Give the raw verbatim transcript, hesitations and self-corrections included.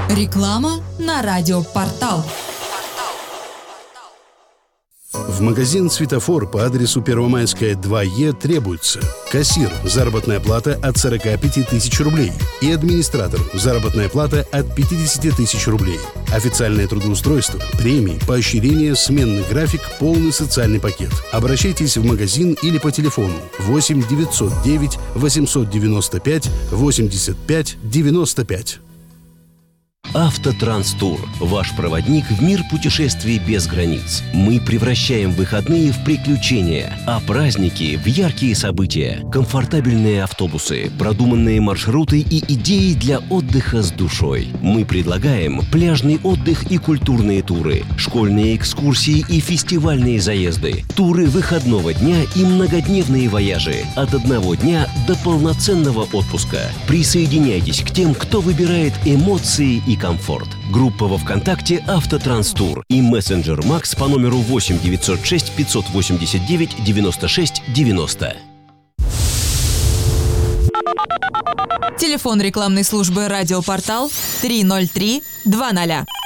Реклама на радиопортал. В магазин «Светофор» по адресу Первомайская, два Е требуется кассир, заработная плата от сорок пять тысяч рублей, и администратор, заработная плата от пятьдесят тысяч рублей. Официальное трудоустройство, премии, поощрение, сменный график, полный социальный пакет. Обращайтесь в магазин или по телефону восемь девятьсот девять восемьсот девяносто пять восемьдесят пять девяносто пять. Автотранстур. Ваш проводник в мир путешествий без границ. Мы превращаем выходные в приключения, а праздники в яркие события. Комфортабельные автобусы, продуманные маршруты и идеи для отдыха с душой. Мы предлагаем пляжный отдых и культурные туры, школьные экскурсии и фестивальные заезды, туры выходного дня и многодневные вояжи от одного дня до полноценного отпуска. Присоединяйтесь к тем, кто выбирает эмоции и комфорт. Группа во ВКонтакте «Автотранстур» и мессенджер Макс по номеру восемь девятьсот шесть пятьсот восемьдесят девять девяносто шесть девяносто. Телефон рекламной службы «Радиопортал» три ноль три два ноль.